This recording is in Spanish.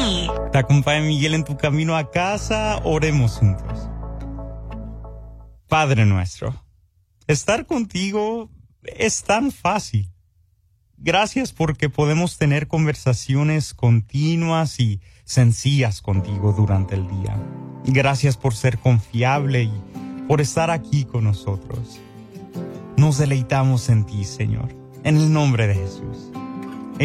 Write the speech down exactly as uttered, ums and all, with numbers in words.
Te acompaña Miguel en tu camino a casa. Oremos juntos. Padre nuestro, estar contigo es tan fácil. Gracias porque podemos tener conversaciones continuas y sencillas contigo durante el día. Gracias por ser confiable y por estar aquí con nosotros. Nos deleitamos en ti, Señor. En el nombre de Jesús.